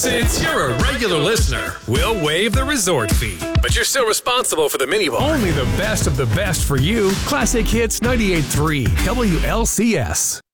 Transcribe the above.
Since you're a regular listener, we'll waive the resort fee. But you're still responsible for the minibar. Only the best of the best for you. Classic Hits 98.3 WLCS.